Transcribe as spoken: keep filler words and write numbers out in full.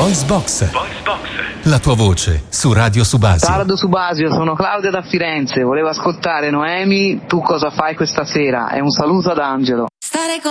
Voice Box. Voice Box. La tua voce su Radio Subasio. Ciao Subasio, sono Claudia da Firenze. Volevo ascoltare Noemi, Tu cosa fai questa sera? E un saluto ad Angelo. Stare con